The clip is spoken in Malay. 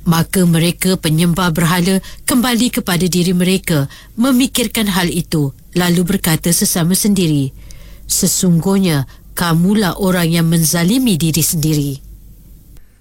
Maka mereka penyembah berhala kembali kepada diri mereka, memikirkan hal itu, lalu berkata sesama sendiri, sesungguhnya kamulah orang yang menzalimi diri sendiri.